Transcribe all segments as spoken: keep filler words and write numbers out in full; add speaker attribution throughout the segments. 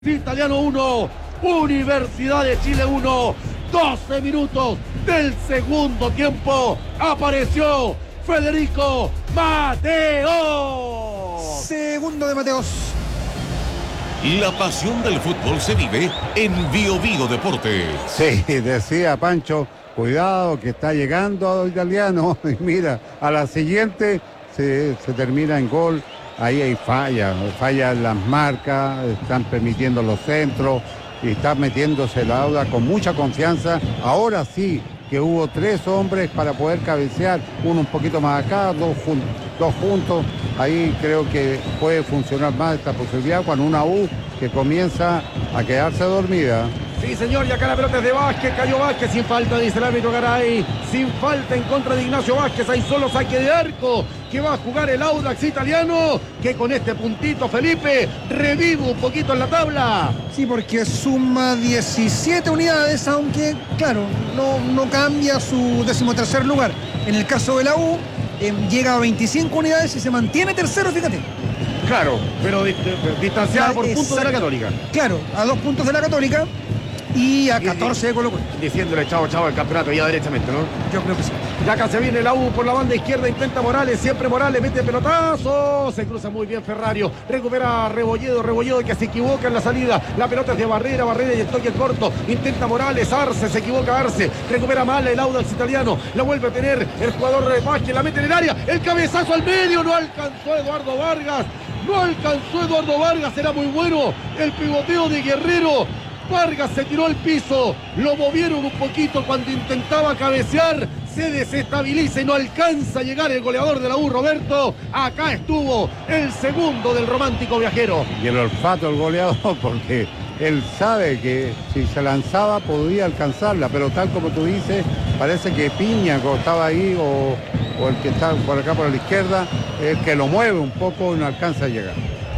Speaker 1: Italiano uno, Universidad de Chile uno, doce minutos del segundo tiempo, apareció Federico Mateos.
Speaker 2: Segundo de Mateos.
Speaker 3: La pasión del fútbol se vive en Bio Bio Deportes.
Speaker 4: Sí, decía Pancho, cuidado que está llegando Italiano. Y mira, a la siguiente se, se termina en gol. Ahí hay falla, fallan las marcas, están permitiendo los centros y está metiéndose la Auda con mucha confianza. Ahora sí que hubo tres hombres para poder cabecear, uno un poquito más acá, dos, jun dos juntos. Ahí creo que puede funcionar más esta posibilidad cuando una U que comienza a quedarse dormida.
Speaker 1: Sí, señor, y acá la pelota es de Vázquez, cayó Vázquez sin falta, dice el árbitro Garay, sin falta en contra de Ignacio Vázquez, hay solo saque de arco, que va a jugar el Audax Italiano, que con este puntito, Felipe, revive un poquito en la tabla.
Speaker 2: Sí, porque suma diecisiete unidades, aunque, claro, no, no cambia su decimotercer lugar. En el caso de la U, eh, llega a veinticinco unidades y se mantiene tercero, fíjate.
Speaker 1: Claro, pero dist distanciada por puntos de la Católica.
Speaker 2: Claro, a dos puntos de la Católica. Y a catorce de Colo Colo.
Speaker 1: Diciéndole chao, chao al campeonato ya derechamente, ¿no?
Speaker 2: Yo creo que sí.
Speaker 1: Ya acá se viene la U por la banda izquierda, intenta Morales, siempre Morales, mete pelotazo, se cruza muy bien Ferrario, recupera Rebolledo, Rebolledo que se equivoca en la salida, la pelota es de Barrera, Barrera y el toque corto, intenta Morales, Arce, se equivoca Arce, recupera mal el Audax Italiano, la vuelve a tener el jugador de Vázquez, la mete en el área, el cabezazo al medio, no alcanzó Eduardo Vargas, no alcanzó Eduardo Vargas, era muy bueno el pivoteo de Guerrero. Vargas se tiró al piso, lo movieron un poquito cuando intentaba cabecear, se desestabiliza y no alcanza a llegar el goleador de la U, Roberto. Acá estuvo el segundo del romántico viajero.
Speaker 4: Y el olfato del goleador, porque él sabe que si se lanzaba podía alcanzarla, pero tal como tú dices, parece que Piña estaba ahí o, o el que está por acá por la izquierda, el que lo mueve un poco y no alcanza a llegar.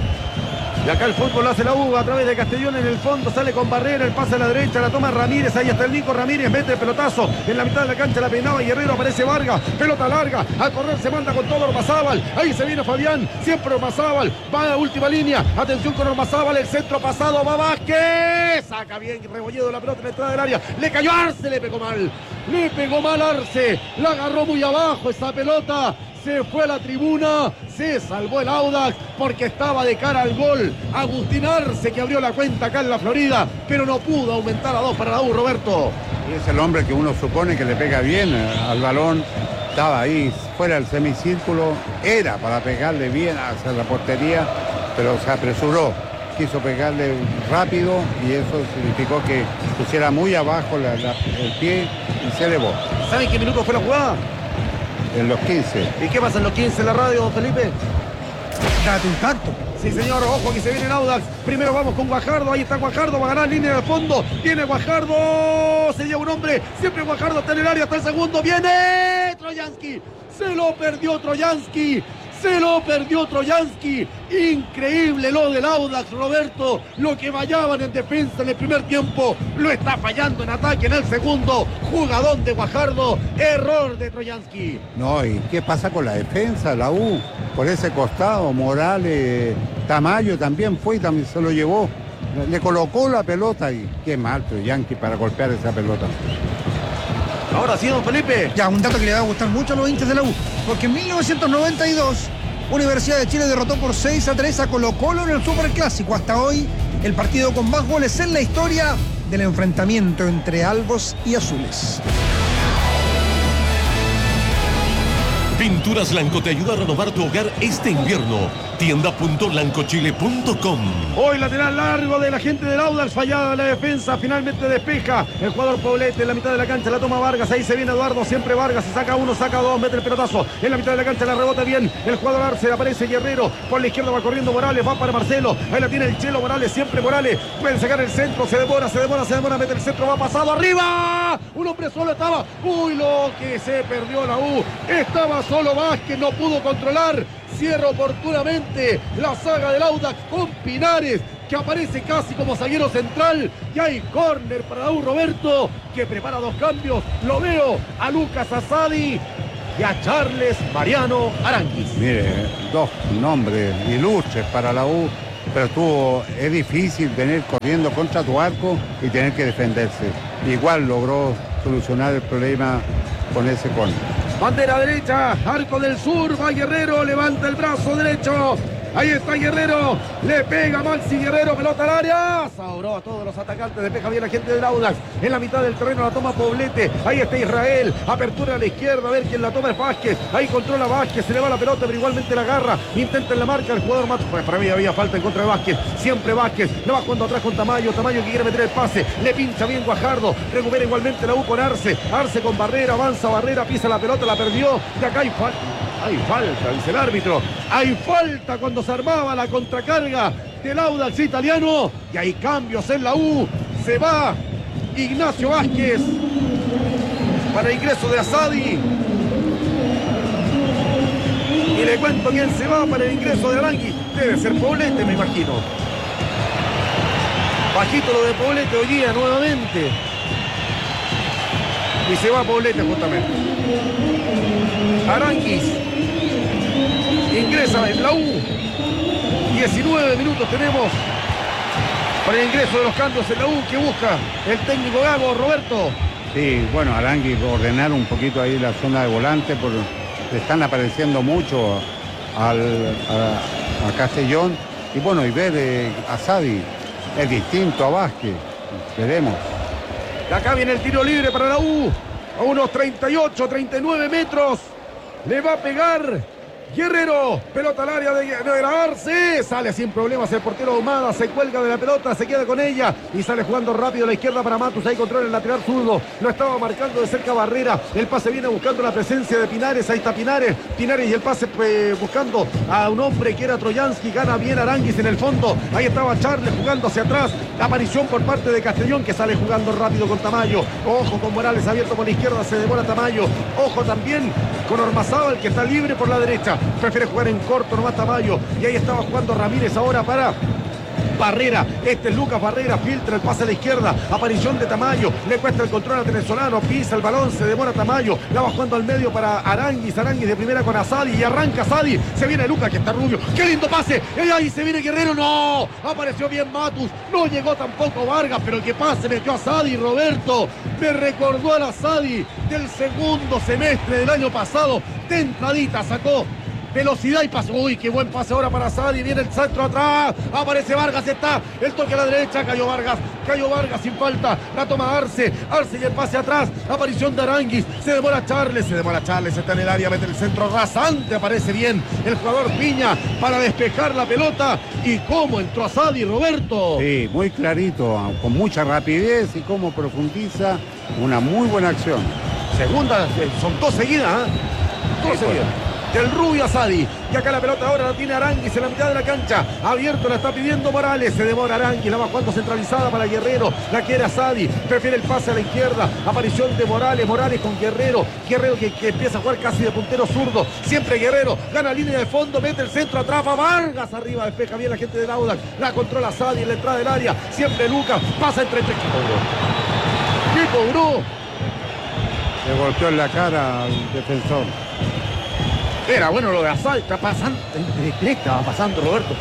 Speaker 1: Y acá el fútbol lo hace la U a través de Castellón en el fondo, sale con Barrera, el pase a la derecha, la toma Ramírez, ahí está el Nico Ramírez, mete el pelotazo, en la mitad de la cancha la peinaba Guerrero, aparece Vargas, pelota larga, a correr se manda con todo Ormazábal, ahí se viene Fabián, siempre Ormazábal, va a la última línea, atención con Ormazábal, el centro pasado, va Vázquez, saca bien Rebolledo la pelota en la entrada del área, le cayó Arce, le pegó mal, le pegó mal Arce, la agarró muy abajo esa pelota. Se fue a la tribuna, se salvó el Audax porque estaba de cara al gol. Agustín Arce que abrió la cuenta acá en la Florida, pero no pudo aumentar a dos para la U, Roberto.
Speaker 4: Y es el hombre que uno supone que le pega bien al balón. Estaba ahí fuera del semicírculo, era para pegarle bien hacia la portería, pero se apresuró. Quiso pegarle rápido y eso significó que pusiera muy abajo la, la, el pie y se elevó.
Speaker 1: ¿Saben qué minuto fue la jugada?
Speaker 4: En los quince.
Speaker 1: ¿Y qué pasa en los quince en la radio, don Felipe?
Speaker 2: Dato impacto.
Speaker 1: Sí, señor, ojo que se viene el Audax. Primero vamos con Guajardo, ahí está Guajardo, va a ganar línea de fondo. Viene Guajardo, se lleva un hombre. Siempre Guajardo está en el área, hasta el segundo. Viene Troyansky, se lo perdió Troyansky. Se lo perdió Troyansky. Increíble lo del Audax, Roberto. Lo que fallaban en defensa en el primer tiempo, lo está fallando en ataque en el segundo. Jugadón de Guajardo. Error de Troyansky.
Speaker 4: No, ¿y qué pasa con la defensa? La U, por ese costado, Morales, Tamayo también fue y también se lo llevó. Le colocó la pelota y qué mal Troyansky para golpear esa pelota.
Speaker 1: Ahora sí, don Felipe.
Speaker 2: Ya, un dato que le va a gustar mucho a los hinchas de la U, porque en mil novecientos noventa y dos Universidad de Chile derrotó por seis a tres a Colo Colo en el Superclásico. Hasta hoy, el partido con más goles en la historia del enfrentamiento entre albos y azules.
Speaker 3: Pinturas Blanco te ayuda a renovar tu hogar este invierno. tienda punto blanco chile punto com.
Speaker 1: Hoy lateral largo de la gente del Audax, fallada la defensa, finalmente despeja el jugador Poblete en la mitad de la cancha, la toma Vargas, ahí se viene Eduardo, siempre Vargas, se saca uno, saca dos, mete el pelotazo, en la mitad de la cancha la rebota bien, el jugador Arce, aparece Guerrero, por la izquierda va corriendo Morales, va para Marcelo, ahí la tiene el Chelo Morales, siempre Morales, puede sacar el centro, se demora, se demora, se demora, mete el centro, va pasado, arriba, un hombre solo estaba, uy, lo que se perdió la U, estaba solo Vázquez, no pudo controlar, cierra oportunamente la saga del Audax con Pinares, que aparece casi como zaguero central, y hay córner para la U, Roberto, que prepara dos cambios, lo veo a Lucas Asadi y a Charles Mariano Aranguis.
Speaker 4: Mire, dos nombres ilustres para la U, pero estuvo, es difícil venir corriendo contra tu arco y tener que defenderse. Igual logró solucionar el problema con ese córner.
Speaker 1: Bandera derecha, arco del sur, va Guerrero, levanta el brazo derecho. Ahí está Guerrero, le pega Maxi Guerrero, pelota al área. Sauró a todos los atacantes, despeja bien la gente del Audax. En la mitad del terreno la toma Poblete. Ahí está Israel, apertura a la izquierda, a ver quién la toma es Vázquez. Ahí controla Vázquez, se le va la pelota, pero igualmente la agarra. Intenta en la marca el jugador Matos. Pues para mí había falta en contra de Vázquez. Siempre Vázquez, lo va jugando atrás con Tamayo. Tamayo que quiere meter el pase, le pincha bien Guajardo. Recupera igualmente la U con Arce. Arce con Barrera, avanza Barrera, pisa la pelota, la perdió. De acá hay falta. Hay falta, dice el árbitro. Hay falta cuando se armaba la contracarga del Audax italiano. Y hay cambios en la U. Se va Ignacio Vázquez para el ingreso de Asadi. Y le cuento quién se va para el ingreso de Arangui. Debe ser Poblete, me imagino. Bajito lo de Poblete hoy día nuevamente. Y se va Poblete justamente. Aranguis ingresa en la U. diecinueve minutos tenemos para el ingreso de los cambios en la U que busca el técnico Gago, Roberto.
Speaker 4: Sí, bueno, Arangui ordenar un poquito ahí la zona de volante, porque le están apareciendo mucho al, a, a Castellón. Y bueno, y ver eh, a Sadi es distinto a Vázquez. Veremos.
Speaker 1: De acá viene el tiro libre para la U. A unos treinta y ocho, treinta y nueve metros. Le va a pegar Guerrero, pelota al área de, de Arce, sale sin problemas el portero Ahumada, se cuelga de la pelota, se queda con ella y sale jugando rápido a la izquierda para Matus, ahí controla el lateral zurdo, lo estaba marcando de cerca Barrera, el pase viene buscando la presencia de Pinares, ahí está Pinares, Pinares y el pase eh, buscando a un hombre que era Troyansky, gana bien Aranguis en el fondo, ahí estaba Charles jugando hacia atrás, aparición por parte de Castellón que sale jugando rápido con Tamayo, ojo con Morales abierto por la izquierda, se demora Tamayo, ojo también con Ormazábal que está libre por la derecha. Prefiere jugar en corto nomás Tamayo. Y ahí estaba jugando Ramírez ahora para Barrera. Este es Lucas Barrera. Filtra el pase a la izquierda. Aparición de Tamayo. Le cuesta el control al venezolano. Pisa el balón. Se demora Tamayo. La va jugando al medio para Aranguis. Aranguis de primera con Asadi. Y arranca Asadi. Se viene Lucas que está rubio. ¡Qué lindo pase! ¡Y ahí se viene Guerrero! ¡No! Apareció bien Matus. No llegó tampoco Vargas. Pero el que pase metió a Asadi. Roberto me recordó al Asadi del segundo semestre del año pasado. De entradita sacó velocidad y paso. Uy, qué buen pase ahora para Sadi. Viene el centro atrás. Aparece Vargas. Está el toque a la derecha. Cayó Vargas. Cayó Vargas sin falta. La toma Arce. Arce y el pase atrás. Aparición de Aranguis. Se demora Charles. Se demora Charles. Está en el área. Mete el centro rasante. Aparece bien el jugador Piña para despejar la pelota. Y cómo entró a Sadi, Roberto.
Speaker 4: Sí, muy clarito. Con mucha rapidez y cómo profundiza. Una muy buena acción.
Speaker 1: Segunda. Son dos seguidas. ¿eh? Dos
Speaker 4: Sí,
Speaker 1: seguidas. Del Rubio a Sadi. Y acá la pelota ahora la tiene Aranguis en la mitad de la cancha. Abierto la está pidiendo Morales. Se demora Aranguis. La va jugando centralizada para Guerrero. La quiere a Sadi. Prefiere el pase a la izquierda. Aparición de Morales. Morales con Guerrero. Guerrero que, que empieza a jugar casi de puntero zurdo. Siempre Guerrero. Gana línea de fondo. Mete el centro. Atrapa Vargas arriba. Despeja bien la gente del Audax. La controla Sadi en la entrada del área. Siempre Lucas. Pasa entre tres. ¿Qué cobró? ¿Qué cobró?
Speaker 4: Le golpeó en la cara al defensor.
Speaker 1: Era bueno lo de Asadi, está pasando, ¿qué estaba pasando, Roberto?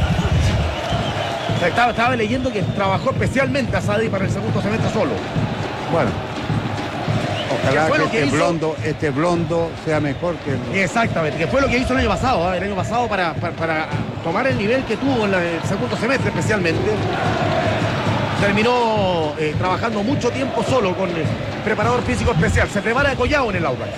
Speaker 1: Estaba, estaba leyendo que trabajó especialmente Asadi para el segundo semestre solo.
Speaker 4: Bueno, ojalá
Speaker 1: fue
Speaker 4: que,
Speaker 1: lo que
Speaker 4: este,
Speaker 1: hizo?
Speaker 4: blondo, este blondo sea mejor que el...
Speaker 1: Exactamente, que fue lo que hizo el año pasado, ¿eh? el año pasado para, para, para tomar el nivel que tuvo en la- el segundo semestre especialmente. Terminó eh, trabajando mucho tiempo solo con el preparador físico especial. Se prepara de Collao en el Audax.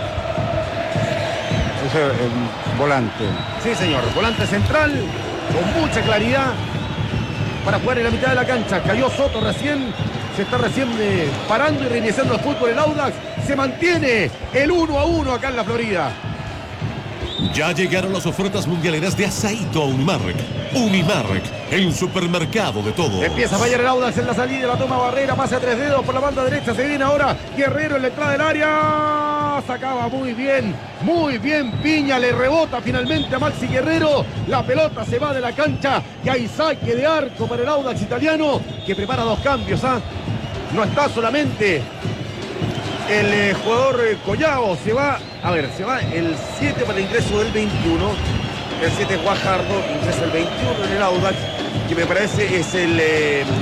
Speaker 4: Ese es el volante.
Speaker 1: Sí, señor. Volante central, con mucha claridad, para jugar en la mitad de la cancha. Cayó Soto recién, se está recién eh, parando y reiniciando el fútbol el Audax. Se mantiene el uno a uno acá en la Florida.
Speaker 3: Ya llegaron las ofertas mundialeras de Asaíto a Unimark. Unimark, el supermercado de todo.
Speaker 1: Empieza a fallar el Audax en la salida, la toma Barrera, pase a tres dedos por la banda derecha. Se viene ahora Guerrero en la entrada del área. Sacaba muy bien, muy bien Piña. Le rebota finalmente a Maxi Guerrero. La pelota se va de la cancha y hay saque de arco para el Audax italiano que prepara dos cambios. ¿ah? No está solamente el eh, jugador eh, Collao, se va, a ver, se va el siete para el ingreso del veintiuno. El siete Guajardo, ingresa el veintiuno en el Audax, que me parece es el... Eh,